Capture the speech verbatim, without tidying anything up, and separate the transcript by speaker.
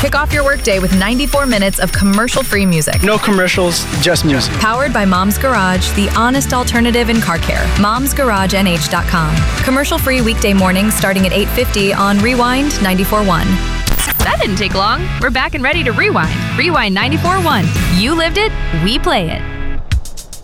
Speaker 1: Kick off your workday with ninety-four minutes of commercial-free music.
Speaker 2: No commercials, just music.
Speaker 1: Powered by Mom's Garage, the honest alternative in car care. moms garage n h dot com. Commercial-free weekday mornings starting at eight fifty on Rewind ninety-four point one.
Speaker 3: That didn't take long. We're back and ready to rewind. Rewind ninety-four point one. You lived it, we play it.